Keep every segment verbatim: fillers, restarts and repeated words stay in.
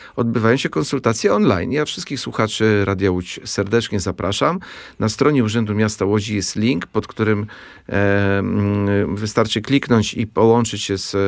odbywają się konsultacje online. Ja wszystkich słuchaczy Radia Łódź serdecznie zapraszam. Na stronie Urzędu Miasta Łodzi jest link, pod którym e, wystarczy kliknąć i połączyć się z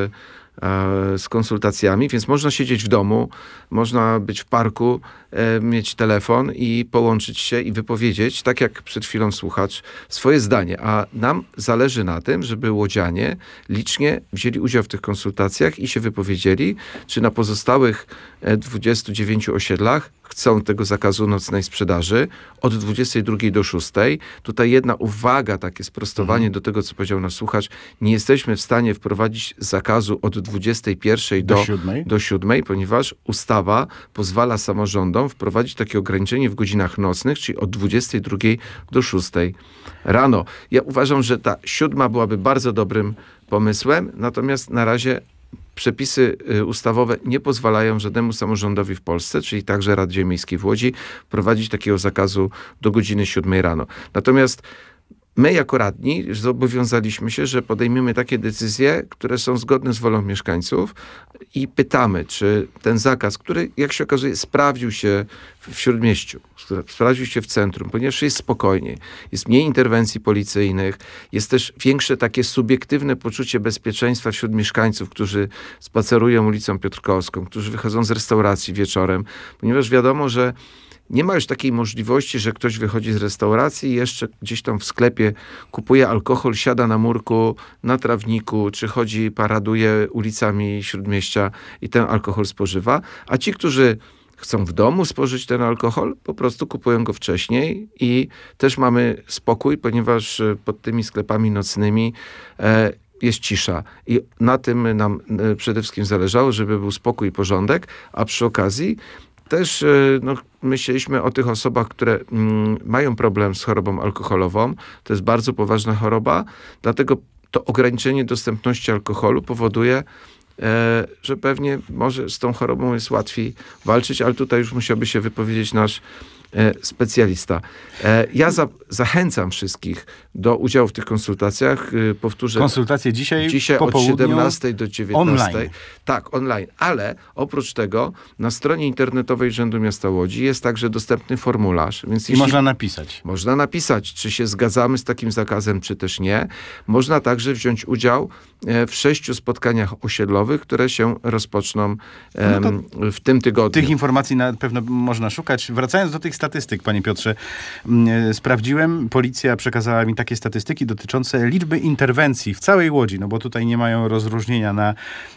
z konsultacjami, więc można siedzieć w domu, można być w parku, e, mieć telefon i połączyć się i wypowiedzieć, tak jak przed chwilą słuchacz, swoje zdanie. A nam zależy na tym, żeby łodzianie licznie wzięli udział w tych konsultacjach i się wypowiedzieli, czy na pozostałych dwudziestu dziewięciu osiedlach chcą tego zakazu nocnej sprzedaży od dwudziestej drugiej do szóstej. Tutaj jedna uwaga, takie sprostowanie mhm. do tego, co powiedział nasz słuchacz. Nie jesteśmy w stanie wprowadzić zakazu od dwudziestej pierwszej do, do, siódmej? do siódmej, ponieważ ustawa pozwala samorządom wprowadzić takie ograniczenie w godzinach nocnych, czyli od dwudziestej drugiej do szóstej rano. Ja uważam, że ta siódma byłaby bardzo dobrym pomysłem, natomiast na razie przepisy ustawowe nie pozwalają żadnemu samorządowi w Polsce, czyli także Radzie Miejskiej w Łodzi, prowadzić takiego zakazu do godziny siódmej rano. Natomiast my jako radni zobowiązaliśmy się, że podejmiemy takie decyzje, które są zgodne z wolą mieszkańców i pytamy, czy ten zakaz, który jak się okazuje sprawdził się w Śródmieściu, sprawdził się w centrum, ponieważ jest spokojniej, jest mniej interwencji policyjnych, jest też większe takie subiektywne poczucie bezpieczeństwa wśród mieszkańców, którzy spacerują ulicą Piotrkowską, którzy wychodzą z restauracji wieczorem, ponieważ wiadomo, że nie ma już takiej możliwości, że ktoś wychodzi z restauracji i jeszcze gdzieś tam w sklepie kupuje alkohol, siada na murku, na trawniku, czy chodzi, paraduje ulicami Śródmieścia i ten alkohol spożywa. A ci, którzy chcą w domu spożyć ten alkohol, po prostu kupują go wcześniej i też mamy spokój, ponieważ pod tymi sklepami nocnymi e, jest cisza. I na tym nam e, przede wszystkim zależało, żeby był spokój i porządek, a przy okazji też no, myśleliśmy o tych osobach, które mm, mają problem z chorobą alkoholową. To jest bardzo poważna choroba, dlatego to ograniczenie dostępności alkoholu powoduje, e, że pewnie może z tą chorobą jest łatwiej walczyć, ale tutaj już musiałby się wypowiedzieć nasz e, specjalista. E, ja za, zachęcam wszystkich do udziału w tych konsultacjach. E, powtórzę. Konsultacje dzisiaj, dzisiaj po od siedemnastej do dziewiętnastej. Online. Tak, online. Ale oprócz tego na stronie internetowej Urzędu Miasta Łodzi jest także dostępny formularz. Więc I można napisać. Można napisać, czy się zgadzamy z takim zakazem, czy też nie. Można także wziąć udział w sześciu spotkaniach osiedlowych, które się rozpoczną no w tym tygodniu. Tych informacji na pewno można szukać. Wracając do tych statystyk, panie Piotrze, sprawdziłem, policja przekazała mi takie statystyki dotyczące liczby interwencji w całej Łodzi, no bo tutaj nie mają rozróżnienia na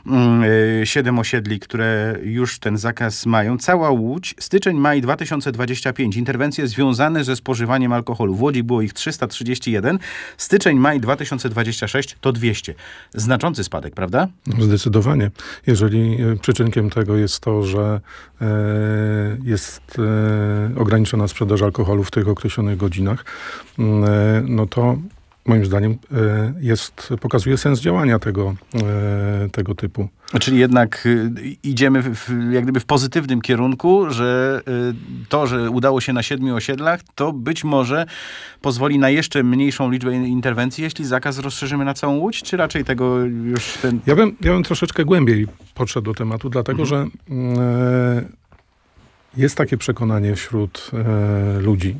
siedem osiedli, które już ten zakaz mają. Cała Łódź, styczeń, maj dwa tysiące dwudziesty piąty. Interwencje związane ze spożywaniem alkoholu. W Łodzi było ich trzysta trzydzieści jeden. Styczeń, maj dwa tysiące dwudziesty szósty to dwieście. Znaczący spadek, prawda? Zdecydowanie. Jeżeli przyczynkiem tego jest to, że e, jest e, ograniczona sprzedaż alkoholu w tych określonych godzinach, e, no to moim zdaniem jest, pokazuje sens działania tego, tego typu. Czyli jednak idziemy w, jak gdyby w pozytywnym kierunku, że to, że udało się na siedmiu osiedlach, to być może pozwoli na jeszcze mniejszą liczbę interwencji, jeśli zakaz rozszerzymy na całą Łódź, czy raczej tego już ten... Ja bym, ja bym troszeczkę głębiej podszedł do tematu, dlatego mhm. że e, jest takie przekonanie wśród e, ludzi,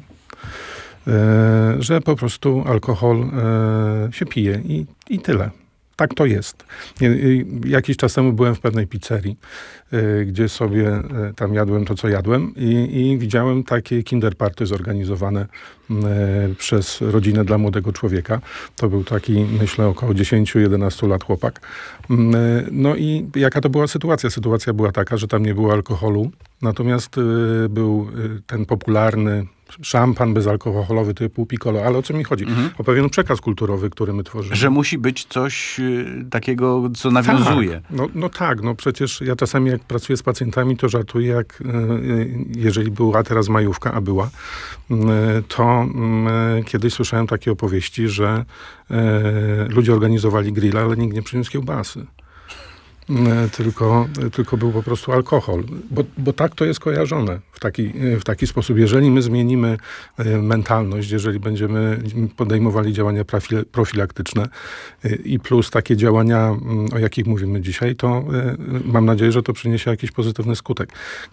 że po prostu alkohol e, się pije i, i tyle. Tak to jest. Jakiś czas temu byłem w pewnej pizzerii, y, gdzie sobie y, tam jadłem to, co jadłem i, i widziałem takie kinder party zorganizowane y, przez rodzinę dla młodego człowieka. To był taki, myślę, około dziesięć jedenaście lat chłopak. Y, no i jaka to była sytuacja? Sytuacja była taka, że tam nie było alkoholu, natomiast y, był y, ten popularny szampan bezalkoholowy typu Piccolo. Ale o co mi chodzi? Mhm. O pewien przekaz kulturowy, który my tworzymy. Że musi być coś y, takiego, co nawiązuje. Tak. No, no tak, no przecież ja czasami jak pracuję z pacjentami, to żartuję, jak y, jeżeli była teraz majówka, a była, y, to y, kiedyś słyszałem takie opowieści, że y, ludzie organizowali grilla, ale nikt nie przyniósł kiełbasy. Tylko, tylko był po prostu alkohol. Bo, bo tak to jest kojarzone w taki, w taki sposób. Jeżeli my zmienimy mentalność, jeżeli będziemy podejmowali działania profilaktyczne i plus takie działania, o jakich mówimy dzisiaj, to mam nadzieję, że to przyniesie jakiś pozytywny skutek.